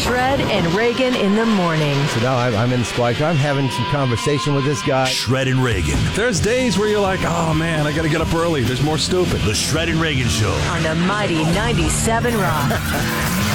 Shred and Reagan in the morning. So now I'm in the squad car. I'm having some conversation with this guy. Shred and Reagan. There's days where you're like, oh man, I got to get up early. There's more stupid. The Shred and Reagan Show. On the mighty 97 Rock.